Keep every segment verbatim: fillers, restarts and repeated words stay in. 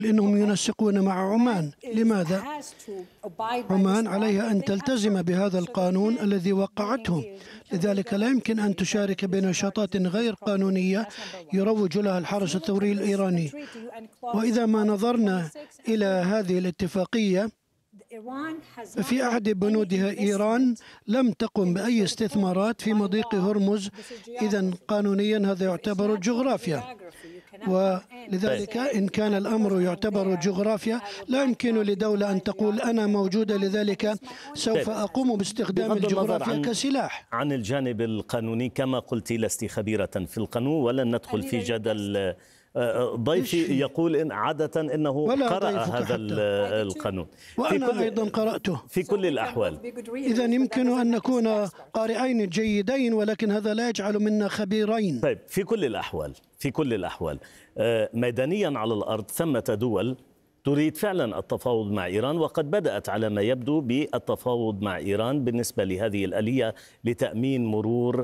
لأنهم ينسقون مع عمان. لماذا؟ عمان عليها أن تلتزم بهذا القانون الذي وقعته، لذلك لا يمكن أن تشارك بنشاطات غير قانونية يروج لها الحرس الثوري الإيراني. وإذا ما نظرنا إلى هذه الاتفاقية، ففي أحد بنودها إيران لم تقم بأي استثمارات في مضيق هرمز. إذن قانونيا هذا يعتبر جغرافيا، ولذلك إن كان الأمر يعتبر جغرافيا لا يمكن لدولة أن تقول أنا موجودة لذلك سوف أقوم باستخدام الجغرافيا عن كسلاح. عن الجانب القانوني كما قلت لست خبيرة في القانون ولن ندخل في جدل. ضيفي يقول إن عادة أنه قرأ هذا القانون، وأنا أيضا قرأته في كل الأحوال. إذن يمكن أن نكون قارئين جيدين، ولكن هذا لا يجعل منا خبيرين. طيب، في كل الأحوال في كل الأحوال ميدانيا على الأرض ثمة دول تريد فعلا التفاوض مع إيران، وقد بدأت على ما يبدو بالتفاوض مع إيران بالنسبة لهذه الآلية لتأمين مرور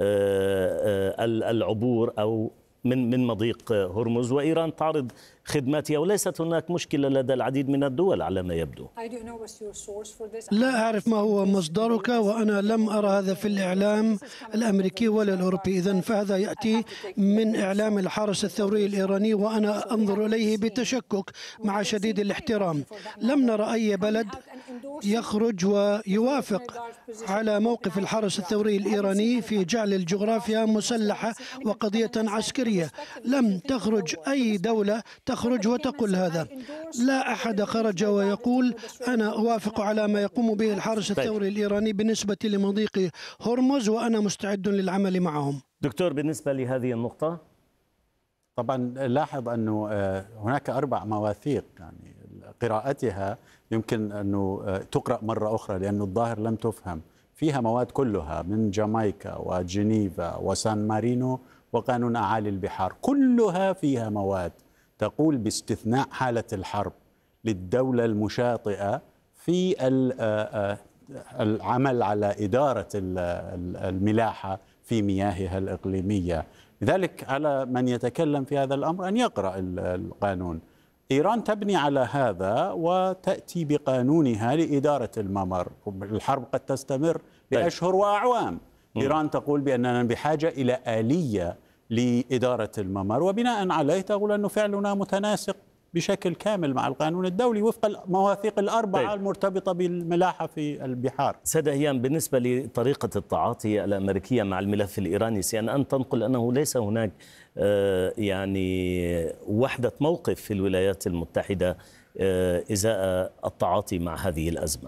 العبور أو من من مضيق هرمز، وإيران تعرض خدماتها وليست هناك مشكلة لدى العديد من الدول على ما يبدو. لا أعرف ما هو مصدرك، وأنا لم أرى هذا في الإعلام الأمريكي ولا الأوروبي. إذن فهذا يأتي من إعلام الحرس الثوري الإيراني، وأنا أنظر إليه بتشكك مع شديد الاحترام. لم نرى أي بلد يخرج ويوافق على موقف الحرس الثوري الإيراني في جعل الجغرافيا مسلحة وقضية عسكرية. لم تخرج أي دولة تخرج وتقول هذا. لا أحد خرج ويقول أنا أوافق على ما يقوم به الحرس الثوري الإيراني بالنسبة لمضيق هرمز، وأنا مستعد للعمل معهم. دكتور، بالنسبة لهذه النقطة، طبعا لاحظ أنه هناك أربع مواثيق، يعني قراءتها يمكن أنه تقرأ مرة أخرى لأنه الظاهر لم تفهم. فيها مواد كلها من جامايكا وجنيفا وسان مارينو وقانون أعالي البحار، كلها فيها مواد تقول باستثناء حالة الحرب للدولة المشاطئة في العمل على إدارة الملاحة في مياهها الإقليمية. لذلك على من يتكلم في هذا الأمر أن يقرأ القانون. إيران تبني على هذا وتأتي بقانونها لإدارة الممر. الحرب قد تستمر لأشهر وأعوام. إيران تقول بأننا بحاجة إلى آلية لإدارة الممر، وبناء عليه تقول أنه فعلنا متناسق بشكل كامل مع القانون الدولي وفق المواثيق الأربعة طيب. المرتبطة بالملاحة في البحار. سيد هيام، بالنسبة لطريقة التعاطي الأمريكية مع الملف الإيراني، سي إن إن تنقل أنه ليس هناك يعني وحدة موقف في الولايات المتحدة إزاء التعاطي مع هذه الأزمة.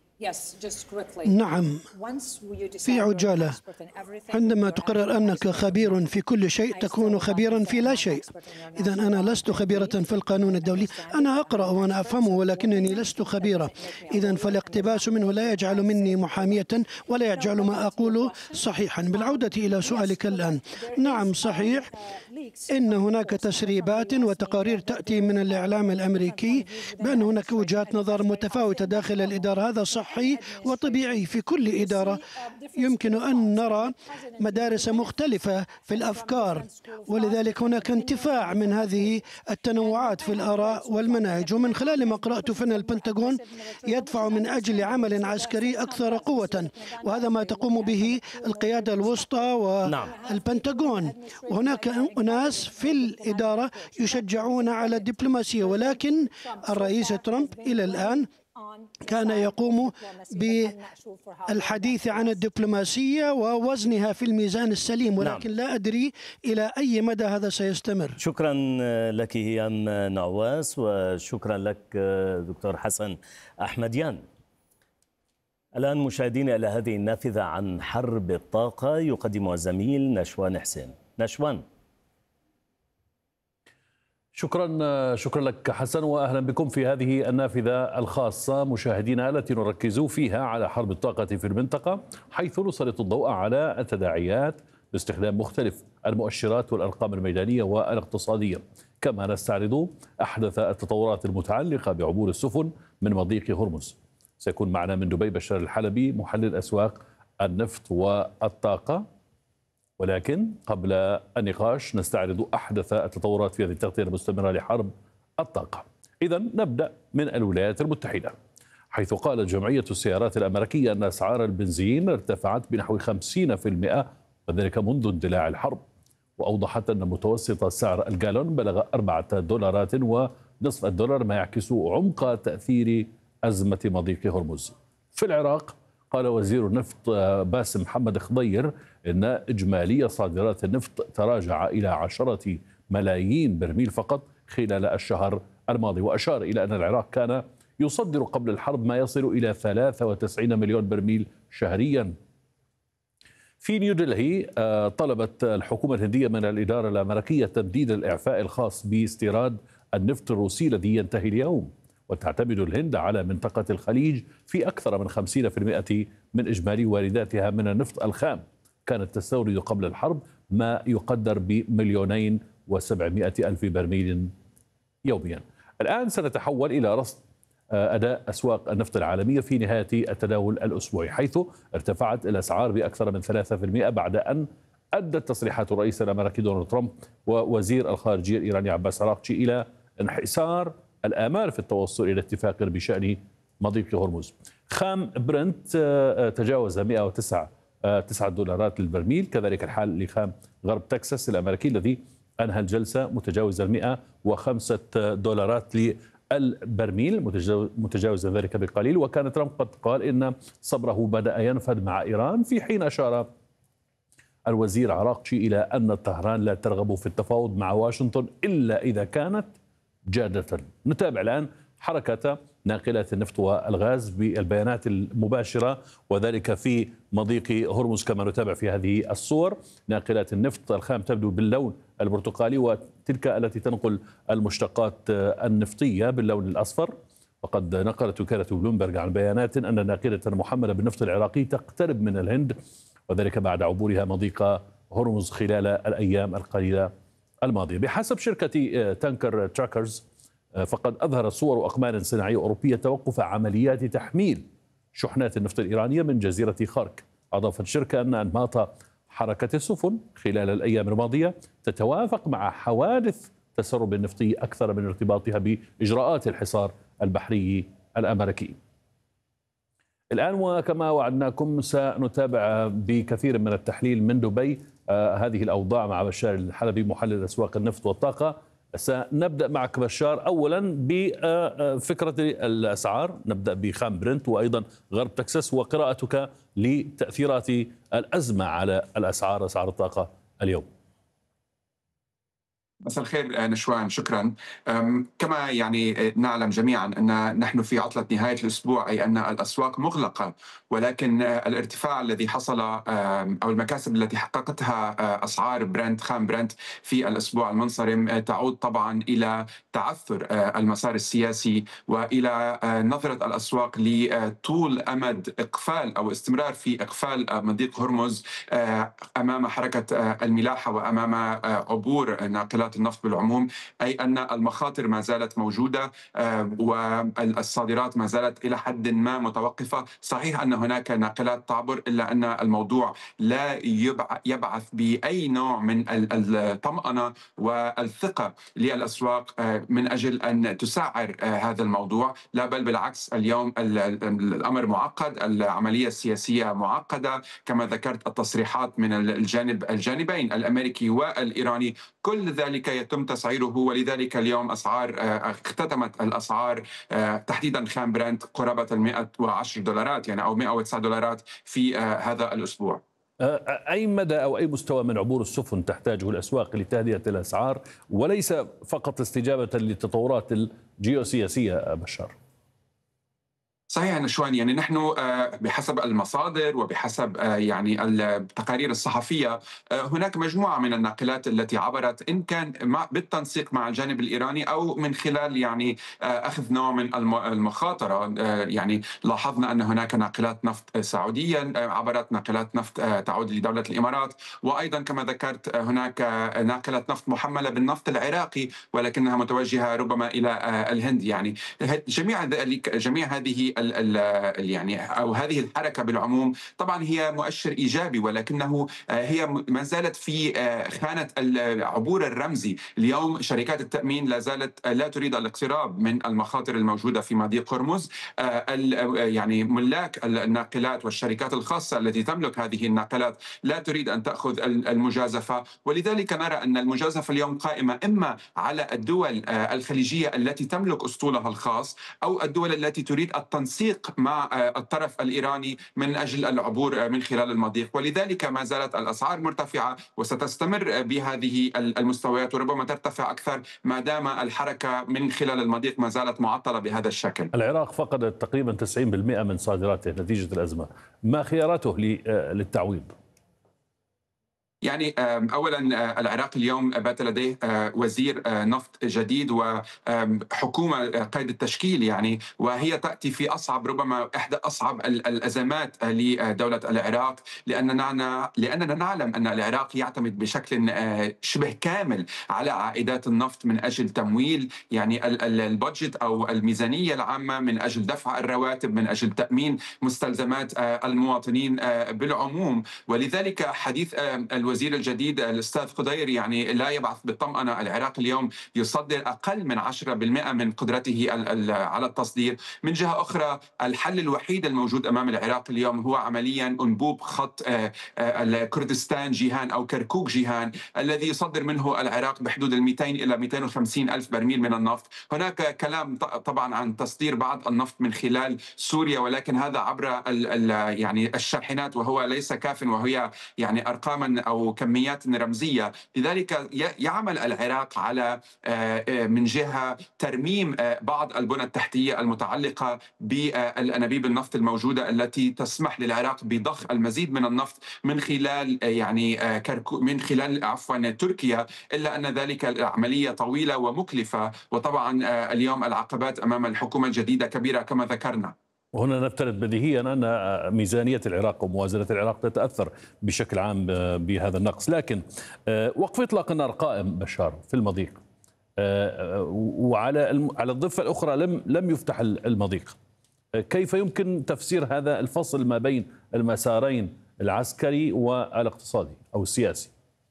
نعم، في عجالة. عندما تقرر أنك خبير في كل شيء تكون خبيرا في لا شيء. إذا أنا لست خبيرة في القانون الدولي، أنا أقرأ وأنا أفهمه ولكنني لست خبيرة. إذا فالاقتباس منه لا يجعل مني محامية ولا يجعل ما أقوله صحيحا. بالعودة إلى سؤالك الآن، نعم صحيح إن هناك تسريبات وتقارير تأتي من الإعلام الأمريكي بأن هناك وجهات نظر متفاوتة داخل الإدارة. هذا صحي وطبيعي، في كل إدارة يمكن أن نرى مدارس مختلفة في الأفكار، ولذلك هناك انتفاع من هذه التنوعات في الآراء والمناهج. ومن خلال ما قرأت فإن البنتاغون يدفع من أجل عمل عسكري أكثر قوة، وهذا ما تقوم به القيادة الوسطى والبنتاغون. وهناك ناس في الإدارة يشجعون على الدبلوماسية، ولكن الرئيس ترامب إلى الآن كان يقوم بالحديث عن الدبلوماسية ووزنها في الميزان السليم، ولكن نعم. لا أدري إلى أي مدى هذا سيستمر. شكرا لك هيام نعواس، وشكرا لك دكتور حسن أحمديان. الآن مشاهدينا إلى هذه النافذة عن حرب الطاقة يقدمها الزميل نشوان حسين. نشوان. شكرا شكرا لك حسن، واهلا بكم في هذه النافذه الخاصه مشاهدينا التي نركز فيها على حرب الطاقه في المنطقه، حيث نسلط الضوء على التداعيات باستخدام مختلف المؤشرات والارقام الميدانيه والاقتصاديه، كما نستعرض احدث التطورات المتعلقه بعبور السفن من مضيق هرمز. سيكون معنا من دبي بشار الحلبي محلل اسواق النفط والطاقه، ولكن قبل النقاش نستعرض أحدث التطورات في هذه التغطية المستمرة لحرب الطاقة. إذا نبدأ من الولايات المتحدة، حيث قالت جمعية السيارات الأمريكية أن أسعار البنزين ارتفعت بنحو خمسين بالمئة وذلك منذ اندلاع الحرب، وأوضحت أن متوسط سعر الجالون بلغ أربعة دولارات ونصف الدولار، ما يعكس عمق تأثير أزمة مضيق هرمز. في العراق قال وزير النفط باسم محمد خضير إن إجمالي صادرات النفط تراجع إلى عشرة ملايين برميل فقط خلال الشهر الماضي، وأشار إلى أن العراق كان يصدر قبل الحرب ما يصل إلى ثلاثة وتسعين مليون برميل شهريا. في نيودلهي طلبت الحكومة الهندية من الإدارة الأمريكية تمديد الإعفاء الخاص باستيراد النفط الروسي الذي ينتهي اليوم، وتعتمد الهند على منطقة الخليج في أكثر من خمسين بالمئة من إجمالي وارداتها من النفط الخام. كانت تستورد قبل الحرب ما يقدر بمليونين وسبعمائة ألف برميل يوميا. الآن سنتحول إلى رصد أداء أسواق النفط العالمية في نهاية التداول الأسبوعي، حيث ارتفعت الأسعار بأكثر من ثلاثة بالمئة بعد أن أدت تصريحات الرئيس الأمريكي دونالد ترامب ووزير الخارجية الإيراني عباس عراقچي إلى انحسار الآمال في التوصل إلى اتفاق بشأن مضيق هرمز. خام برنت تجاوز مئة وتسعة دولارات للبرميل، كذلك الحال لخام غرب تكساس الأمريكي الذي أنهى الجلسة متجاوز مئة وخمسة دولارات للبرميل، متجاوزا ذلك بقليل. وكان ترامب قد قال إن صبره بدأ ينفد مع إيران، في حين أشار الوزير عراقچي إلى أن طهران لا ترغب في التفاوض مع واشنطن إلا إذا كانت جادة. نتابع الآن حركة ناقلات النفط والغاز بالبيانات المباشرة، وذلك في مضيق هرمز كما نتابع في هذه الصور. ناقلات النفط الخام تبدو باللون البرتقالي، وتلك التي تنقل المشتقات النفطية باللون الأصفر. وقد نقلت وكالة بلومبرغ عن بيانات أن ناقلة محملة بالنفط العراقي تقترب من الهند، وذلك بعد عبورها مضيق هرمز خلال الأيام القليلة الماضية. بحسب شركة تانكر تراكرز فقد أظهرت صور أقمار صناعية أوروبية توقف عمليات تحميل شحنات النفط الإيرانية من جزيرة خارك. أضافت الشركة أن أنماط حركة السفن خلال الأيام الماضية تتوافق مع حوادث تسرب النفطي أكثر من ارتباطها بإجراءات الحصار البحري الأمريكي. الآن وكما وعدناكم سنتابع بكثير من التحليل من دبي آه هذه الأوضاع مع بشار الحلبي محلل أسواق النفط والطاقة. سنبدأ معك بشار أولا بفكرة الأسعار، نبدأ بخام برنت وأيضا غرب تكساس، وقراءتك لتأثيرات الأزمة على الأسعار أسعار الطاقة اليوم. مساء الخير نشوان، شكرا. كما يعني نعلم جميعا أن نحن في عطلة نهاية الأسبوع، أي أن الأسواق مغلقة، ولكن الارتفاع الذي حصل أو المكاسب التي حققتها أسعار برنت خام برنت في الأسبوع المنصرم تعود طبعا إلى تعثر المسار السياسي وإلى نظرة الأسواق لطول أمد إقفال أو استمرار في إقفال مضيق هرمز أمام حركة الملاحة وأمام عبور ناقلات النفط بالعموم، أي أن المخاطر ما زالت موجودة والصادرات ما زالت إلى حد ما متوقفة. صحيح أن هناك ناقلات تعبر، إلا أن الموضوع لا يبعث بأي نوع من الطمأنة والثقة للأسواق من أجل أن تسعر هذا الموضوع، لا بل بالعكس. اليوم الأمر معقد، العملية السياسية معقدة، كما ذكرت التصريحات من الجانب الجانبين الأمريكي والإيراني، كل ذلك يتم تسعيره. ولذلك اليوم أسعار اختتمت الأسعار تحديدا خام برنت قرابة المئة وعشر دولارات يعني أو مئة وتسعة دولارات في هذا الأسبوع. أي مدى أو أي مستوى من عبور السفن تحتاجه الأسواق لتهدئة الأسعار وليس فقط استجابة للتطورات الجيوسياسية بشار؟ صحيح نشوان، يعني نحن بحسب المصادر وبحسب يعني التقارير الصحفية هناك مجموعة من الناقلات التي عبرت، إن كان بالتنسيق مع الجانب الإيراني أو من خلال يعني أخذ نوع من المخاطرة. يعني لاحظنا أن هناك ناقلات نفط سعودية عبرت، ناقلات نفط تعود لدولة الإمارات، وأيضا كما ذكرت هناك ناقلة نفط محملة بالنفط العراقي ولكنها متوجهة ربما إلى الهند. يعني جميع ذلك جميع هذه ال ال يعني أو هذه الحركة بالعموم طبعا هي مؤشر إيجابي، ولكنه هي ما زالت في خانة العبور الرمزي. اليوم شركات التأمين لا زالت لا تريد الاقتراب من المخاطر الموجودة في مضيق هرمز. يعني ملاك الناقلات والشركات الخاصة التي تملك هذه الناقلات لا تريد أن تأخذ المجازفة، ولذلك نرى أن المجازفة اليوم قائمة إما على الدول الخليجية التي تملك أسطولها الخاص أو الدول التي تريد التنسيق مع الطرف الإيراني من أجل العبور من خلال المضيق. ولذلك ما زالت الأسعار مرتفعة وستستمر بهذه المستويات وربما ترتفع أكثر ما دام الحركة من خلال المضيق ما زالت معطلة بهذا الشكل. العراق فقد تقريبا تسعين بالمئة من صادراته نتيجة الأزمة، ما خياراته للتعويض؟ يعني أولا العراق اليوم بات لديه وزير نفط جديد وحكومة قيد التشكيل، يعني وهي تأتي في أصعب ربما إحدى أصعب الأزمات لدولة العراق، لأننا لأننا نعلم أن العراق يعتمد بشكل شبه كامل على عائدات النفط من أجل تمويل يعني البادجت أو الميزانية العامة، من أجل دفع الرواتب، من أجل تأمين مستلزمات المواطنين بالعموم. ولذلك حديث الوزير الوزير الجديد الأستاذ خضير يعني لا يبعث بالطمأنة. العراق اليوم يصدر أقل من عشرة بالمئة من قدرته على التصدير. من جهة أخرى الحل الوحيد الموجود أمام العراق اليوم هو عمليا أنبوب خط كردستان جيهان أو كركوك جيهان الذي يصدر منه العراق بحدود المئتين إلى مئتين وخمسين ألف برميل من النفط. هناك كلام طبعا عن تصدير بعض النفط من خلال سوريا، ولكن هذا عبر ال ال يعني الشاحنات وهو ليس كاف، وهي يعني أرقاما أو كميات رمزية. لذلك يعمل العراق على من جهة ترميم بعض البنى التحتية المتعلقة بالأنابيب النفط الموجودة التي تسمح للعراق بضخ المزيد من النفط من خلال يعني من خلال عفوا تركيا، إلا أن ذلك العملية طويلة ومكلفة، وطبعا اليوم العقبات أمام الحكومة الجديدة كبيرة كما ذكرنا. وهنا نفترض بديهيا أن ميزانية العراق وموازنة العراق تتأثر بشكل عام بهذا النقص، لكن وقف إطلاق النار قائم بشار في المضيق، وعلى على الضفة الأخرى لم لم يفتح المضيق. كيف يمكن تفسير هذا الفصل ما بين المسارين العسكري والاقتصادي أو السياسي؟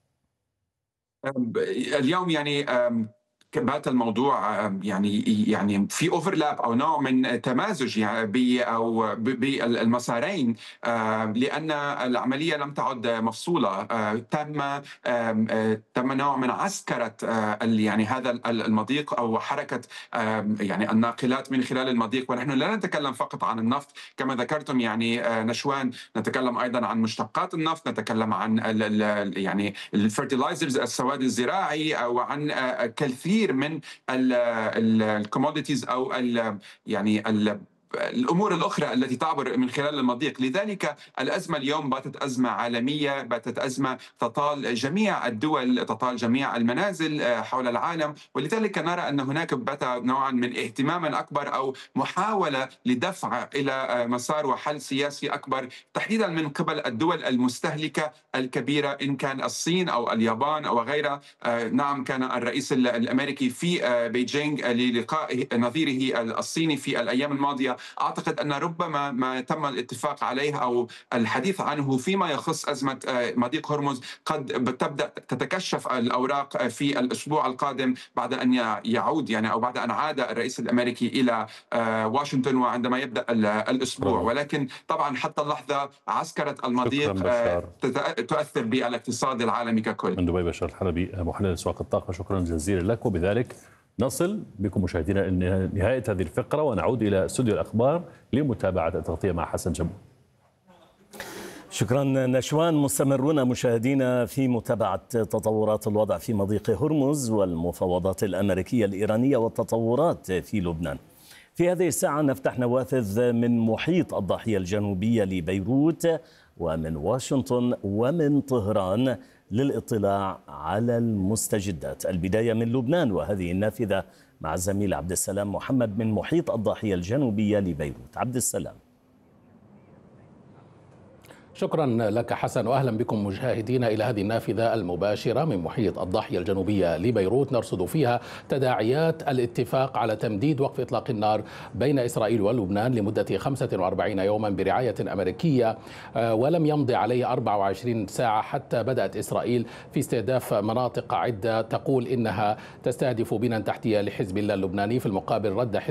اليوم يعني بات الموضوع يعني يعني في اوفرلاب او نوع من تمازج يعني او بالمسارين، لان العمليه لم تعد مفصوله. تم تم نوع من عسكره يعني هذا المضيق او حركه يعني الناقلات من خلال المضيق. ونحن لا نتكلم فقط عن النفط كما ذكرتم يعني نشوان، نتكلم ايضا عن مشتقات النفط، نتكلم عن يعني الفيرتيلايزرز السواد الزراعي، وعن كثير من الكوموديتيز او ال يعني ال الأمور الأخرى التي تعبر من خلال المضيق. لذلك الأزمة اليوم باتت أزمة عالمية، باتت أزمة تطال جميع الدول، تطال جميع المنازل حول العالم. ولذلك نرى أن هناك بات نوعا من اهتماما أكبر أو محاولة لدفع إلى مسار وحل سياسي أكبر، تحديدا من قبل الدول المستهلكة الكبيرة، إن كان الصين أو اليابان أو غيرها. نعم، كان الرئيس الأمريكي في بيجينغ للقاء نظيره الصيني في الأيام الماضية. أعتقد أن ربما ما تم الاتفاق عليه أو الحديث عنه فيما يخص أزمة مضيق هرمز قد تبدأ تتكشف الأوراق في الأسبوع القادم، بعد أن يعود يعني أو بعد أن عاد الرئيس الأمريكي إلى واشنطن وعندما يبدأ الأسبوع. ولكن طبعا حتى اللحظة عسكرة المضيق تؤثر بالاقتصاد العالمي ككل. من دبي بشار الحلبي، محلل أسواق الطاقة، شكرا جزيلا لك. وبذلك نصل بكم مشاهدينا إلى نهاية هذه الفقرة، ونعود إلى استوديو الأخبار لمتابعة التغطية مع حسن جمو. شكرا نشوان. مستمرون مشاهدينا في متابعة تطورات الوضع في مضيق هرمز والمفاوضات الأمريكية الإيرانية والتطورات في لبنان. في هذه الساعة نفتح نوافذ من محيط الضاحية الجنوبية لبيروت ومن واشنطن ومن طهران للاطلاع على المستجدات. البداية من لبنان، وهذه النافذة مع الزميل عبد السلام محمد من محيط الضاحية الجنوبية لبيروت. عبد السلام. شكرا لك حسن، وأهلا بكم مشاهدينا إلى هذه النافذة المباشرة من محيط الضاحية الجنوبية لبيروت، نرصد فيها تداعيات الاتفاق على تمديد وقف إطلاق النار بين إسرائيل ولبنان لمدة خمسة وأربعين يوما برعاية أمريكية، ولم يمضي عليه أربع وعشرين ساعة حتى بدأت إسرائيل في استهداف مناطق عدة تقول إنها تستهدف بنى تحتية لحزب الله اللبناني. في المقابل رد